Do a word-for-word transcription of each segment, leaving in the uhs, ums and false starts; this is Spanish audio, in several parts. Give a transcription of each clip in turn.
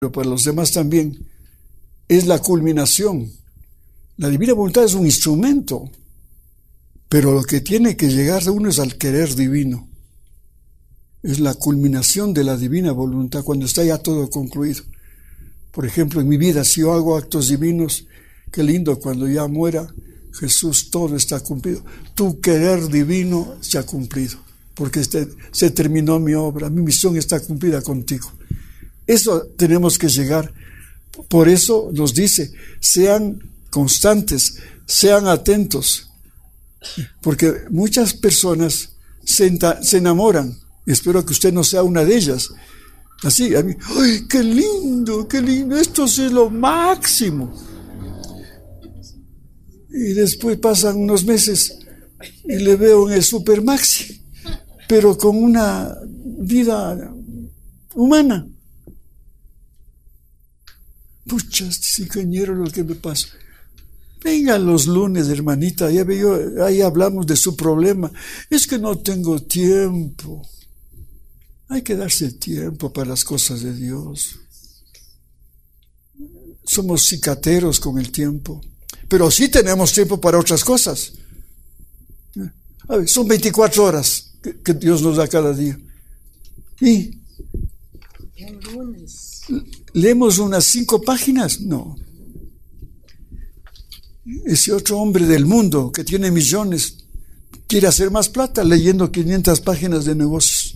pero para los demás también, es la culminación. La divina voluntad es un instrumento, pero lo que tiene que llegar a uno es al querer divino. Es la culminación de la divina voluntad cuando está ya todo concluido. Por ejemplo, en mi vida, si yo hago actos divinos, qué lindo, cuando ya muera Jesús, todo está cumplido. Tu querer divino se ha cumplido, porque este, se terminó mi obra, mi misión está cumplida contigo. Eso tenemos que llegar. Por eso nos dice, sean constantes, sean atentos, porque muchas personas se, enta- se enamoran. Espero que usted no sea una de ellas. Así, a mí, ¡ay, qué lindo, qué lindo! Esto es lo máximo. Y después pasan unos meses y le veo en el Super Maxi, pero con una vida humana. Pucha, este ingeniero, lo que me pasa. Venga los lunes, hermanita, ya veo, ahí hablamos de su problema. Es que no tengo tiempo. Hay que darse tiempo para las cosas de Dios. Somos cicateros con el tiempo, pero sí tenemos tiempo para otras cosas. A ver, son veinticuatro horas que, que Dios nos da cada día. ¿Y leemos unas cinco páginas? No. Ese otro hombre del mundo que tiene millones quiere hacer más plata leyendo quinientas páginas de negocios.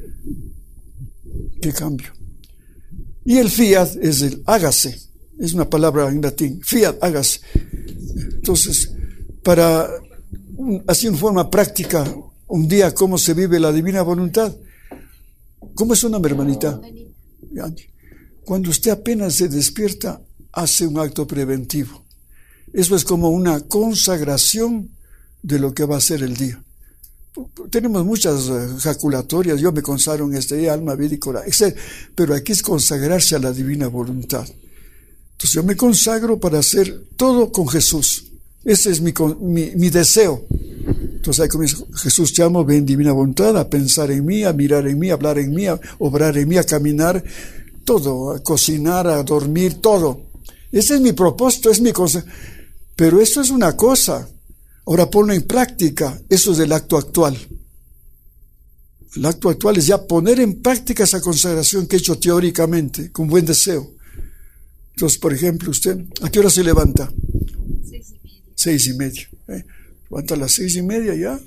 ¿Qué cambio? Y el fiat es el hágase, es una palabra en latín, fiat, hágase. Entonces, para así en forma práctica, un día cómo se vive la divina voluntad. ¿Cómo es su nombre, hermanita? Cuando usted apenas se despierta, hace un acto preventivo. Eso es como una consagración de lo que va a ser el día. Tenemos muchas jaculatorias, yo me consagro en este día, alma, vida y corazón, pero aquí es consagrarse a la divina voluntad. Entonces yo me consagro para hacer todo con Jesús. Ese es mi, mi, mi deseo. Entonces ahí comienza, Jesús te amo, ven divina voluntad, a pensar en mí, a mirar en mí, a hablar en mí, a obrar en mí, a caminar, todo, a cocinar, a dormir, todo. Ese es mi propósito, es mi cosa. Pero eso es una cosa. Ahora ponlo en práctica, eso es el acto actual. El acto actual es ya poner en práctica esa consagración que he hecho teóricamente, con buen deseo. Entonces, por ejemplo, usted, ¿a qué hora se levanta? Seis y media. Seis y media. ¿eh? Levanta a las seis y media ya.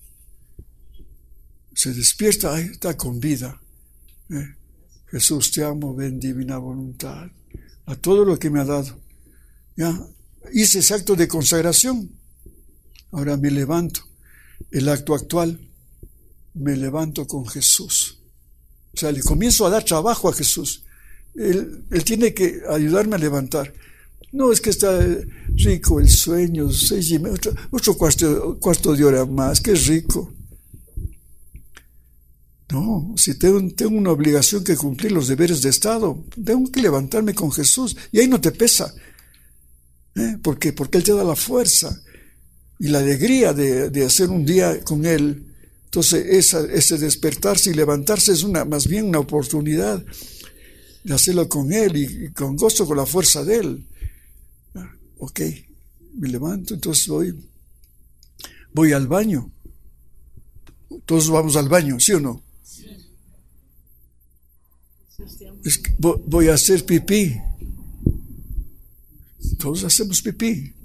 Se despierta, ay, está con vida. ¿eh? Jesús, te amo, ven divina voluntad. A todo lo que me ha dado. Ya hice ese acto de consagración. Ahora me levanto. El acto actual, me levanto con Jesús. O sea, le comienzo a dar trabajo a Jesús. Él, él tiene que ayudarme a levantar. No es que está rico el sueño, seis y media, otro, otro cuarto, cuarto de hora más, que es rico. No, si tengo, tengo una obligación que cumplir los deberes de Estado, tengo que levantarme con Jesús. Y ahí no te pesa. ¿Eh? ¿Por qué? Porque Él te da la fuerza y la alegría de, de hacer un día con Él. Entonces, esa, ese despertarse y levantarse es una, más bien una oportunidad de hacerlo con Él y, y con gozo, con la fuerza de Él. Ah, ok, me levanto, entonces voy, voy al baño. Todos vamos al baño, ¿sí o no? Sí. Es que voy a hacer pipí. Todos hacemos pipí.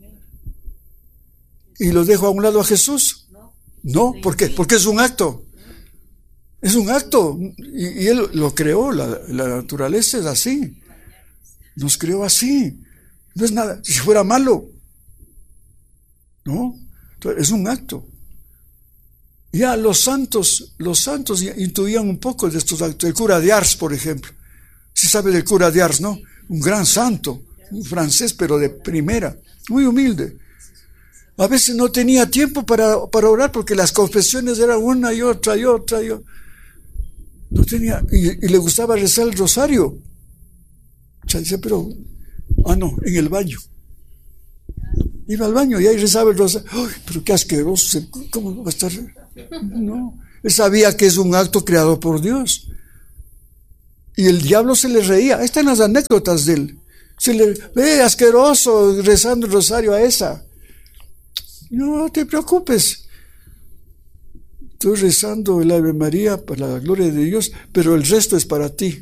¿Y lo dejo a un lado a Jesús? No, ¿por qué? Porque es un acto. Es un acto. Y, y Él lo creó, la, la naturaleza es así. Nos creó así. No es nada. Si fuera malo. No. Entonces, es un acto. Ya los santos, los santos intuían un poco de estos actos. El cura de Ars, por ejemplo. Si sabe del cura de Ars, ¿no? Un gran santo. Un francés, pero de primera. Muy humilde. A veces no tenía tiempo para, para orar porque las confesiones eran una y otra y otra. Y otra. No tenía, y, y le gustaba rezar el rosario. O sea, dice, pero, ah, no, en el baño. Iba al baño y ahí rezaba el rosario. ¡Ay, pero qué asqueroso! ¿Cómo va a estar? No. Él sabía que es un acto creado por Dios. Y el diablo se le reía. Ahí están las anécdotas de él. Se le ve asqueroso rezando el rosario a esa. No te preocupes. Estoy rezando el Ave María para la gloria de Dios, pero el resto es para ti.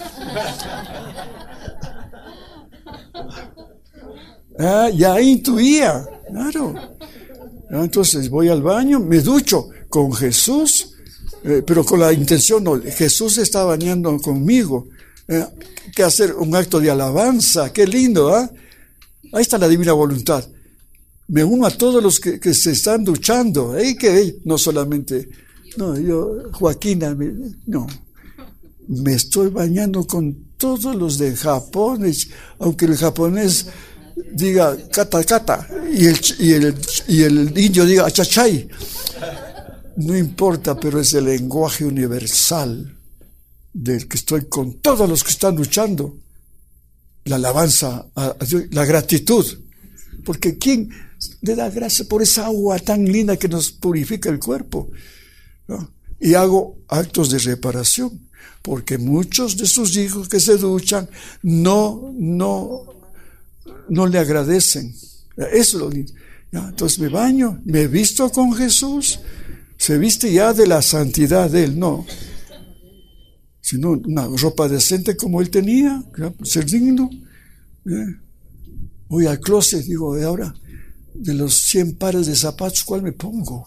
Ah, ya intuía, claro. Ah, entonces voy al baño, me ducho con Jesús, eh, pero con la intención, no, Jesús está bañando conmigo. Eh, que hacer un acto de alabanza, qué lindo, ¿ah? ¿eh? Ahí está la divina voluntad. Me uno a todos los que, que se están duchando, ¿eh? Que no solamente, no, yo, Joaquina, me, no, me estoy bañando con todos los de Japón, aunque el japonés diga kata kata y el, y el, y el indio diga achachay, no importa, pero es el lenguaje universal del que estoy con todos los que están luchando. La alabanza a Dios, la gratitud, porque ¿quién le da gracias por esa agua tan linda que nos purifica el cuerpo? ¿No? Y hago actos de reparación, porque muchos de sus hijos que se duchan no, no, no le agradecen. Eso es lo lindo. ¿Ya? Entonces me baño, me visto con Jesús, se viste ya de la santidad de Él, no, sino una ropa decente como Él tenía, ser digno. ¿Eh? Voy al closet, digo, de ahora, de los cien pares de zapatos, ¿cuál me pongo?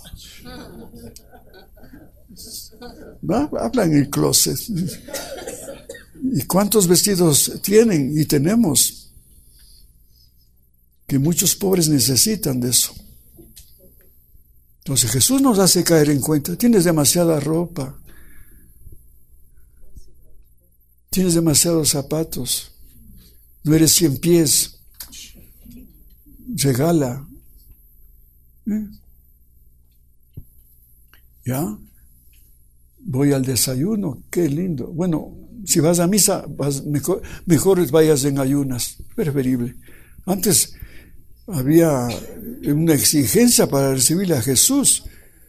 ¿Va? Habla en el closet. ¿Y cuántos vestidos tienen y tenemos? Que muchos pobres necesitan de eso. Entonces Jesús nos hace caer en cuenta, tienes demasiada ropa, tienes demasiados zapatos, no eres cien pies, regala. ¿Eh? ¿Ya? Voy al desayuno, qué lindo. Bueno, si vas a misa, vas mejor, mejor vayas en ayunas, preferible. Antes había una exigencia para recibirle a Jesús.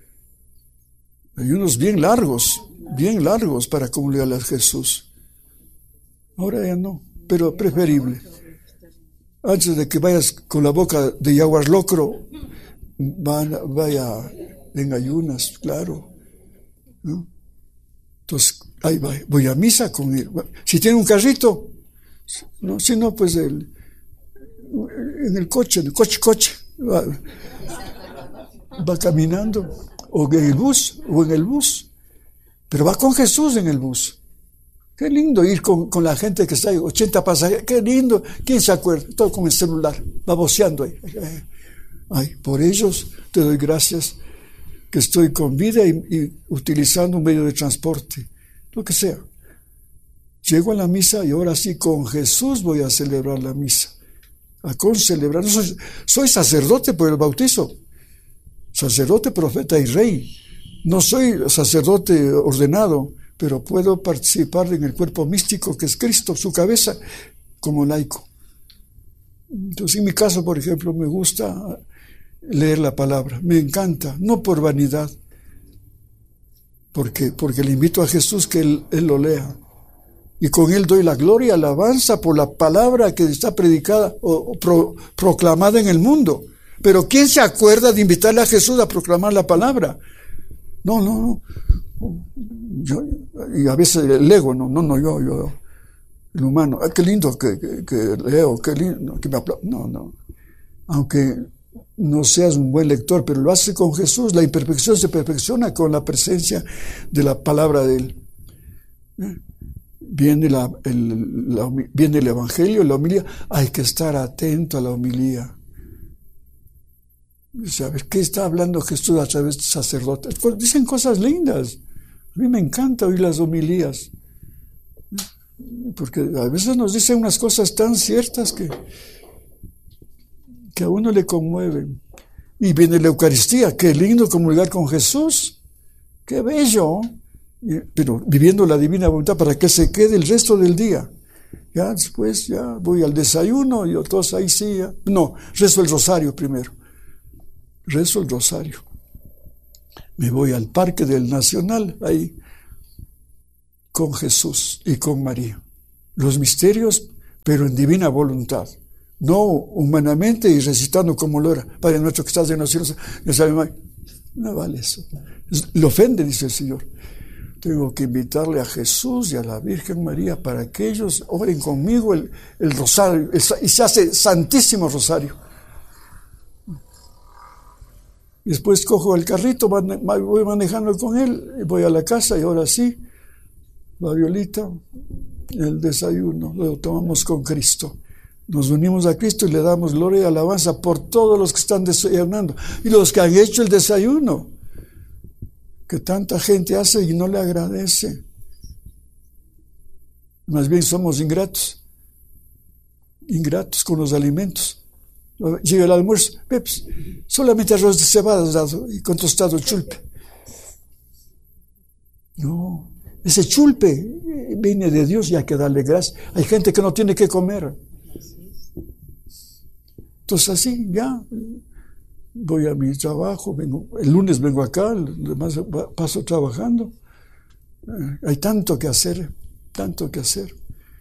Ayunos bien largos, bien largos para comunicarle a Jesús. Ahora ya no, pero preferible. Antes de que vayas con la boca de yaguas locro, vaya en ayunas, claro, ¿no? Entonces, ahí va, voy a misa con él. Si tiene un carrito, no, si no, pues el, en el coche, en el coche, coche, va, va caminando, o en el bus, o en el bus, pero va con Jesús en el bus. Qué lindo ir con, con la gente que está ahí, ochenta pasajeros, qué lindo, ¿quién se acuerda? Todo con el celular, baboseando ahí. Ay, por ellos te doy gracias que estoy con vida y, y utilizando un medio de transporte, lo que sea. Llego a la misa y ahora sí con Jesús voy a celebrar la misa. A concelebrar. No soy, soy sacerdote por el bautizo, sacerdote, profeta y rey. No soy sacerdote ordenado, pero puedo participar en el cuerpo místico que es Cristo, su cabeza, como laico. Entonces, en mi caso, por ejemplo, me gusta leer la palabra, me encanta, no por vanidad, porque, porque le invito a Jesús que él, él lo lea, y con él doy la gloria y alabanza por la palabra que está predicada o, o pro, proclamada en el mundo. Pero ¿quién se acuerda de invitarle a Jesús a proclamar la palabra? No, no, no. Yo, y a veces el ego, no, no, no, yo, yo, el humano, ah, qué lindo que, que, que leo, qué lindo que me aplaudo. No, no. Aunque no seas un buen lector, pero lo haces con Jesús, la imperfección se perfecciona con la presencia de la palabra de Él. ¿Eh? Viene, la, el, la, viene el Evangelio, la homilía, hay que estar atento a la homilía. ¿Sabes qué está hablando Jesús a través de sacerdotes? Pues dicen cosas lindas. A mí me encanta oír las homilías, porque a veces nos dicen unas cosas tan ciertas que, que a uno le conmueven. Y viene la Eucaristía, qué lindo comulgar con Jesús, qué bello, pero viviendo la divina voluntad para que se quede el resto del día. Ya después ya voy al desayuno y todos ahí sí, ya. No, rezo el rosario primero, rezo el rosario. Me voy al Parque del Nacional, ahí con Jesús y con María. Los misterios, pero en divina voluntad. No humanamente y recitando como lo era. Padre nuestro que estás en los cielos, no vale eso. Le ofende, dice el Señor. Tengo que invitarle a Jesús y a la Virgen María para que ellos oren conmigo el, el rosario. El, y se hace Santísimo Rosario. Después cojo el carrito, voy manejando con él, voy a la casa y ahora sí, la violita, el desayuno, lo tomamos con Cristo. Nos unimos a Cristo y le damos gloria y alabanza por todos los que están desayunando y los que han hecho el desayuno, que tanta gente hace y no le agradece. Más bien somos ingratos, ingratos con los alimentos. Llega el almuerzo, peps, solamente arroz de cebada dado y con tostado chulpe. No, ese chulpe viene de Dios y hay que darle gracias. Hay gente que no tiene que comer. Entonces así, ya, voy a mi trabajo, vengo, el lunes vengo acá, el demás paso trabajando. Hay tanto que hacer, tanto que hacer.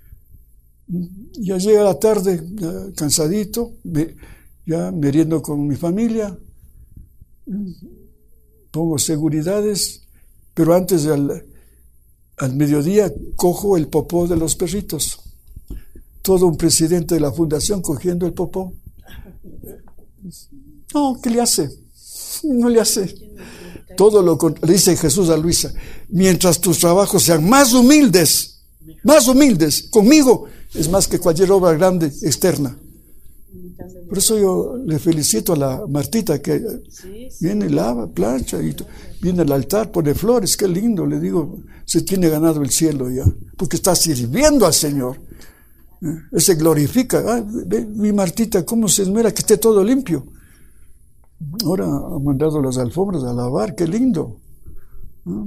Ya llega la tarde, ya cansadito, me, ya meriendo con mi familia, pongo seguridades, pero antes al, al mediodía cojo el popó de los perritos. Todo un presidente de la fundación cogiendo el popó. No, ¿qué le hace? No le hace. Todo lo que le dice Jesús a Luisa, mientras tus trabajos sean más humildes, más humildes, conmigo, es más que cualquier obra grande externa. Por eso yo le felicito a la Martita que viene, lava, plancha, y viene al altar, pone flores, qué lindo, le digo, se tiene ganado el cielo ya, porque está sirviendo al Señor. Eh, se glorifica. Ah, ve, mi Martita, cómo se esmera que esté todo limpio. Ahora ha mandado las alfombras a lavar, qué lindo. ¿Ah?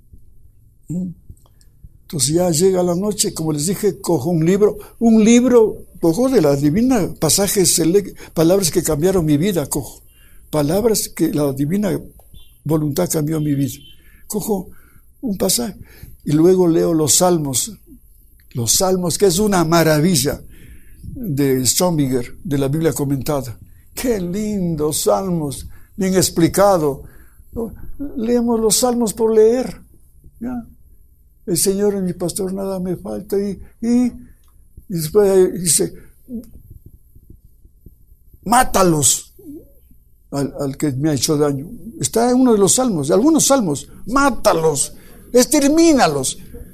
Entonces ya llega la noche, como les dije, cojo un libro, un libro, cojo de la divina, pasajes, palabras que cambiaron mi vida, cojo, palabras que la divina voluntad cambió mi vida. Cojo un pasaje y luego leo los salmos, los salmos, que es una maravilla, de Strombinger, de la Biblia comentada. Qué lindos salmos, bien explicado. Leemos los salmos por leer, ¿ya? El Señor es mi pastor, nada me falta. Y, y, y después dice, mátalos al, al que me ha hecho daño. Está en uno de los salmos, de algunos salmos. Mátalos, extermínalos.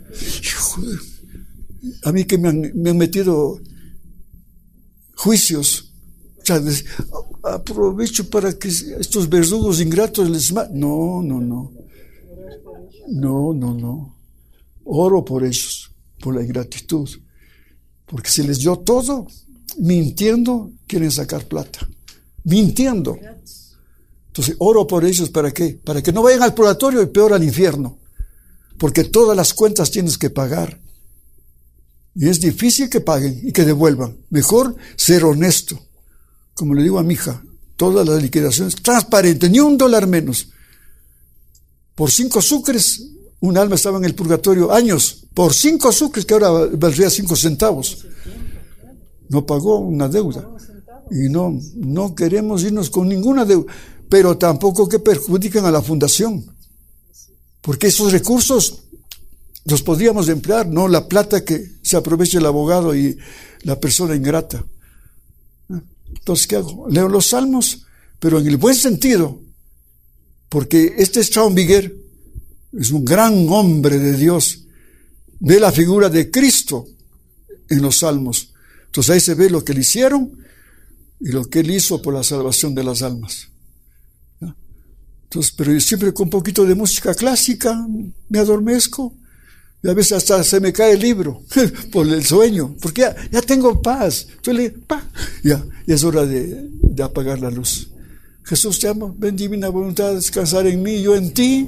A mí que me han, me han metido juicios. O sea, aprovecho para que estos verdugos ingratos les maten. No, no, no. No, no, no. Oro por ellos, por la ingratitud, porque se les dio todo, mintiendo, quieren sacar plata, mintiendo. Entonces, oro por ellos, ¿para qué? Para que no vayan al purgatorio y peor al infierno, porque todas las cuentas tienes que pagar, y es difícil que paguen y que devuelvan. Mejor ser honesto, como le digo a mi hija, todas las liquidaciones, transparente, ni un dólar menos. Por cinco sucres, un alma estaba en el purgatorio años, por cinco sucres, que ahora valdría cinco centavos. No pagó una deuda. Y no, no queremos irnos con ninguna deuda, pero tampoco que perjudiquen a la fundación. Porque esos recursos los podríamos emplear, no la plata que se aproveche el abogado y la persona ingrata. Entonces, ¿qué hago? Leo los salmos, pero en el buen sentido, porque este Strombinger es un gran hombre de Dios. Ve la figura de Cristo en los salmos. Entonces ahí se ve lo que le hicieron y lo que él hizo por la salvación de las almas. ¿Ya? Entonces, pero yo siempre con un poquito de música clásica me adormezco y a veces hasta se me cae el libro por el sueño, porque ya, ya tengo paz. Entonces, pa, ya, ya es hora de, de apagar la luz. Jesús te amo, ven divina voluntad, descansar en mí, yo en ti.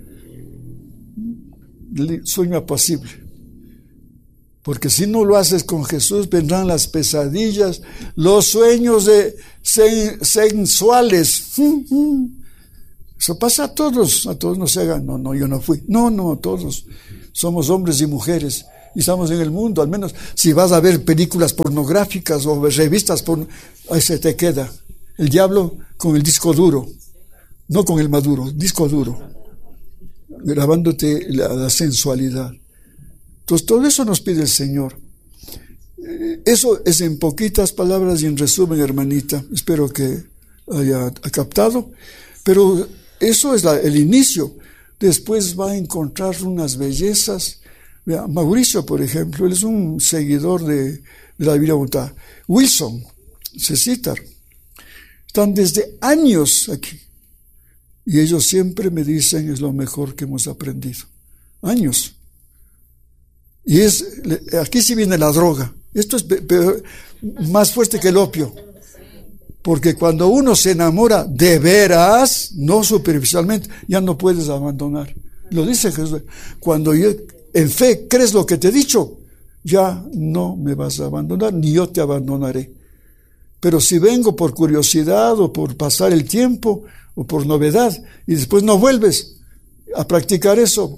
Sueño apacible, porque si no lo haces con Jesús vendrán las pesadillas, los sueños de sen, sensuales, Eso pasa a todos, a todos no se hagan, no, no, yo no fui. No, no, todos. Somos hombres y mujeres y estamos en el mundo. Al menos si vas a ver películas pornográficas o revistas, porno, ahí se te queda. El diablo con el disco duro, no con el maduro, disco duro, grabándote la, la sensualidad. Entonces todo eso nos pide el Señor. Eso es en poquitas palabras y en resumen, hermanita. Espero que haya captado. Pero eso es la, el inicio. Después va a encontrar unas bellezas. Vea, Mauricio, por ejemplo, él es un seguidor de, de la Biblia Voluntad. Wilson, Cecitar, están desde años aquí. Y ellos siempre me dicen, es lo mejor que hemos aprendido. Años. Y es, aquí sí viene la droga. Esto es peor, más fuerte que el opio. Porque cuando uno se enamora de veras, no superficialmente, ya no puedes abandonar. Lo dice Jesús. Cuando yo, en fe crees lo que te he dicho, ya no me vas a abandonar, ni yo te abandonaré. Pero si vengo por curiosidad o por pasar el tiempo o por novedad y después no vuelves a practicar eso,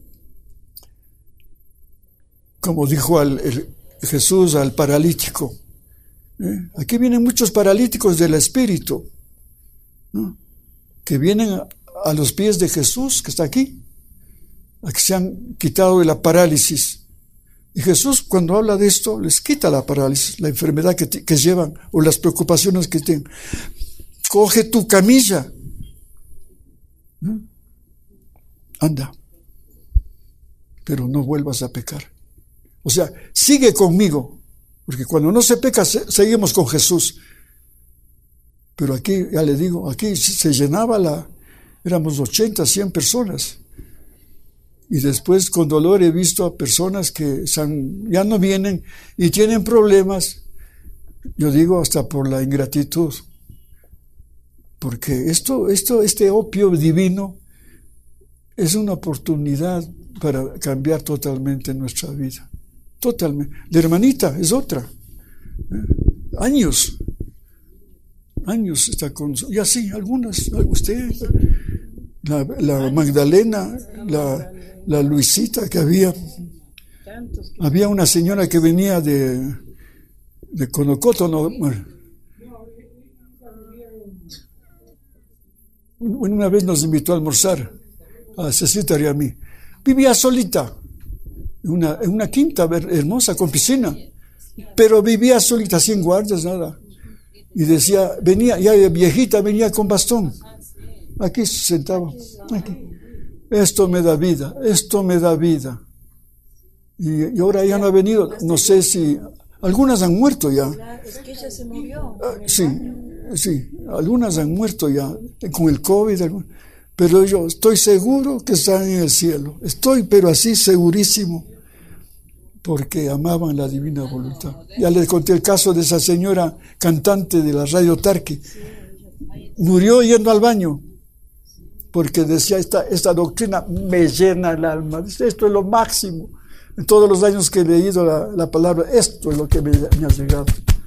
como dijo al, el, Jesús al paralítico, ¿eh? Aquí vienen muchos paralíticos del espíritu, ¿no? Que vienen a, a los pies de Jesús, que está aquí, a que se han quitado de la parálisis. Y Jesús, cuando habla de esto, les quita la parálisis, la enfermedad que, que llevan o las preocupaciones que tienen. Coge tu camilla, ¿no? Anda, pero no vuelvas a pecar. O sea, sigue conmigo, porque cuando no se peca, se, seguimos con Jesús. Pero aquí, ya le digo, aquí se llenaba la, éramos ochenta, cien personas. Y después con dolor he visto a personas que son, ya no vienen y tienen problemas, yo digo hasta por la ingratitud. Porque esto, esto, este opio divino es una oportunidad para cambiar totalmente nuestra vida. Totalmente. La hermanita es otra. ¿Eh? Años. Años está con... Y así, algunas. Usted, la, la Magdalena, la, la Luisita que había. Había una señora que venía de, de Conocoto. No, bueno. Una vez nos invitó a almorzar a Cecita y a mí. Vivía solita. En una, en una quinta hermosa con piscina, pero vivía solita, sin guardias, nada. Y decía, venía, ya viejita, venía con bastón. Aquí se sentaba. Aquí. Esto me da vida, esto me da vida. Y, y ahora ya no ha venido, no sé si, algunas han muerto ya. Es que ella se murió. Sí, sí, algunas han muerto ya, con el COVID. Pero yo estoy seguro que están en el cielo. Estoy, pero así, segurísimo. Porque amaban la divina voluntad. Ya les conté el caso de esa señora cantante de la radio Tarque. Murió yendo al baño. Porque decía, esta, esta doctrina me llena el alma. Dice, esto es lo máximo. En todos los años que he leído la, la palabra, esto es lo que me, me ha llegado.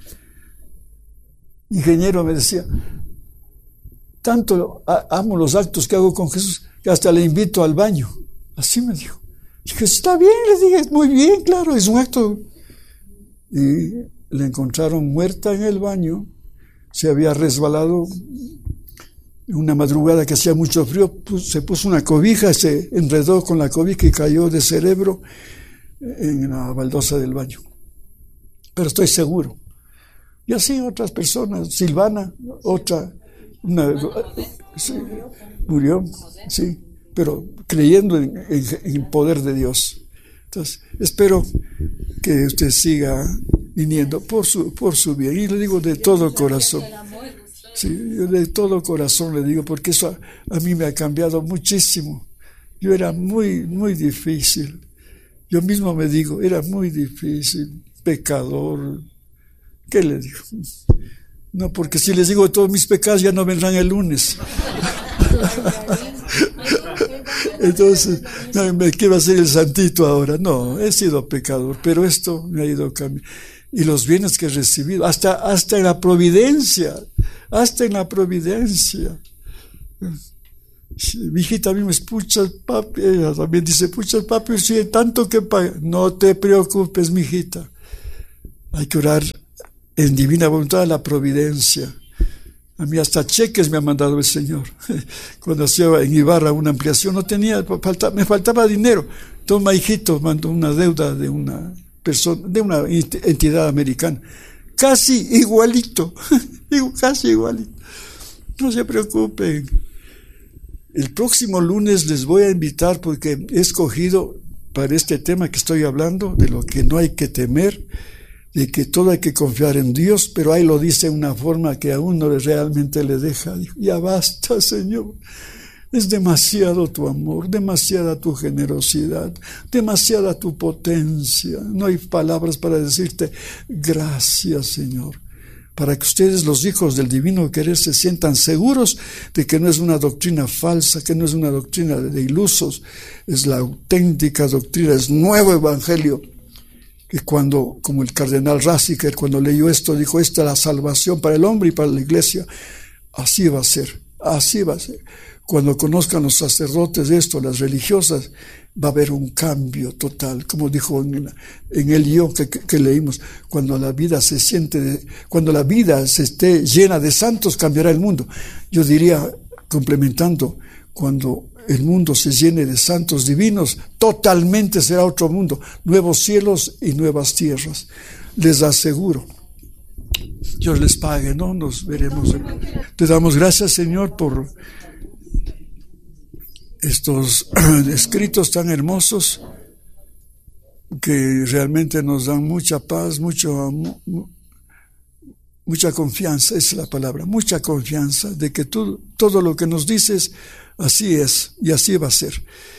Ingeniero me decía, tanto amo los actos que hago con Jesús que hasta le invito al baño. Así me dijo. Dije, está bien, le dije, muy bien, claro, es un acto. Y le encontraron muerta en el baño, se había resbalado en una madrugada que hacía mucho frío, pues, se puso una cobija, se enredó con la cobija y cayó de cerebro en la baldosa del baño. Pero estoy seguro. Y así otras personas, Silvana, otra, una, sí, murió, sí, pero creyendo en, en, en el poder de Dios. Entonces, espero que usted siga viniendo por su, por su bien. Y le digo de todo corazón. Sí, de todo corazón le digo, porque eso a, a mí me ha cambiado muchísimo. Yo era muy, muy difícil. Yo mismo me digo, era muy difícil, pecador. ¿Qué le digo? No, porque si les digo todos mis pecados ya no vendrán el lunes. Entonces, no, me quiero hacer el santito ahora. No, he sido pecador, pero esto me ha ido cambiando. Y los bienes que he recibido, hasta, hasta en la providencia, hasta en la providencia. Mi hijita a mí me escucha, papi, ella también dice, pucha, papi, sí, tanto que paga. No te preocupes, mi hijita. Hay que orar en divina voluntad a la providencia. A mí hasta cheques me ha mandado el Señor. Cuando hacía en Ibarra una ampliación, no tenía, falta, me faltaba dinero. Toma, hijito, mandó una deuda de una persona, de una entidad americana. Casi igualito, casi igualito. No se preocupen. El próximo lunes les voy a invitar porque he escogido para este tema que estoy hablando, de lo que no hay que temer, de que todo hay que confiar en Dios, pero ahí lo dice de una forma que a uno realmente le deja. Ya basta, Señor. Es demasiado tu amor, demasiada tu generosidad, demasiada tu potencia. No hay palabras para decirte gracias, Señor. Para que ustedes, los hijos del divino querer, se sientan seguros de que no es una doctrina falsa, que no es una doctrina de ilusos, es la auténtica doctrina, es nuevo evangelio. Que cuando, como el cardenal Ratzinger, cuando leyó esto, dijo, esta es la salvación para el hombre y para la iglesia. Así va a ser, así va a ser. Cuando conozcan los sacerdotes esto, las religiosas, va a haber un cambio total, como dijo en, en el guión que, que, que leímos, cuando la vida se siente, de, cuando la vida se esté llena de santos, cambiará el mundo. Yo diría, complementando, cuando el mundo se llene de santos divinos, totalmente será otro mundo, nuevos cielos y nuevas tierras. Les aseguro. Dios les pague, ¿no? Nos veremos. Te damos gracias, Señor, por estos escritos tan hermosos que realmente nos dan mucha paz, mucho, mucha confianza, es la palabra, mucha confianza de que tú, todo lo que nos dices, así es y así va a ser.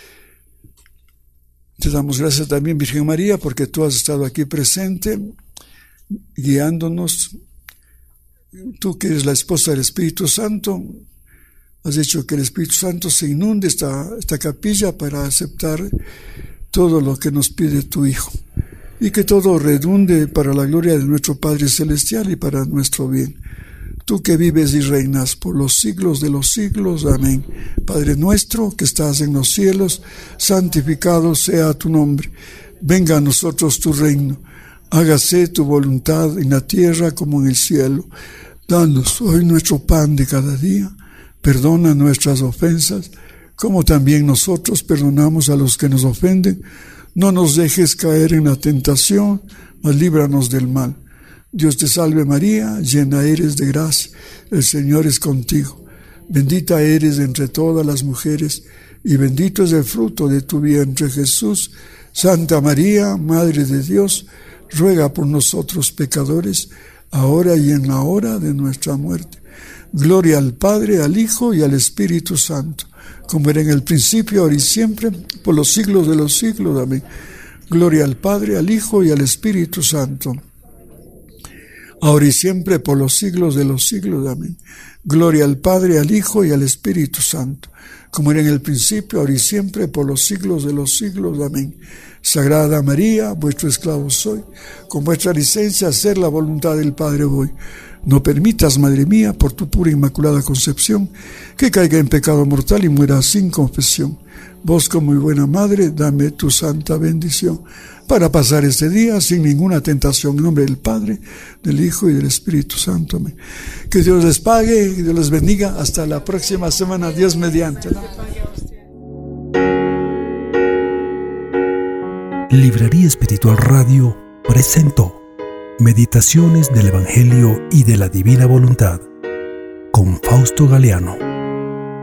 Te damos gracias también, Virgen María, porque tú has estado aquí presente, guiándonos. Tú que eres la esposa del Espíritu Santo, has hecho que el Espíritu Santo se inunde esta, esta capilla para aceptar todo lo que nos pide tu Hijo. Y que todo redunde para la gloria de nuestro Padre Celestial y para nuestro bien. Tú que vives y reinas por los siglos de los siglos. Amén. Padre nuestro que estás en los cielos, santificado sea tu nombre. Venga a nosotros tu reino. Hágase tu voluntad en la tierra como en el cielo. Danos hoy nuestro pan de cada día. Perdona nuestras ofensas, como también nosotros perdonamos a los que nos ofenden. No nos dejes caer en la tentación, mas líbranos del mal. Dios te salve María, llena eres de gracia, el Señor es contigo. Bendita eres entre todas las mujeres, y bendito es el fruto de tu vientre Jesús. Santa María, Madre de Dios, ruega por nosotros pecadores, ahora y en la hora de nuestra muerte. Gloria al Padre, al Hijo y al Espíritu Santo, como era en el principio, ahora y siempre, por los siglos de los siglos. Amén. Gloria al Padre, al Hijo y al Espíritu Santo, ahora y siempre, por los siglos de los siglos. Amén. Gloria al Padre, al Hijo y al Espíritu Santo, como era en el principio, ahora y siempre, por los siglos de los siglos. Amén. Sagrada María, vuestro esclavo soy, con vuestra licencia hacer la voluntad del Padre voy. No permitas, Madre mía, por tu pura inmaculada concepción, que caiga en pecado mortal y muera sin confesión. Vos, como muy buena Madre, dame tu santa bendición, para pasar este día sin ninguna tentación. En nombre del Padre, del Hijo y del Espíritu Santo. Amén. Que Dios les pague y Dios les bendiga. Hasta la próxima semana, Dios mediante. Librería Espiritual Radio presentó Meditaciones del Evangelio y de la Divina Voluntad con Fausto Galeano.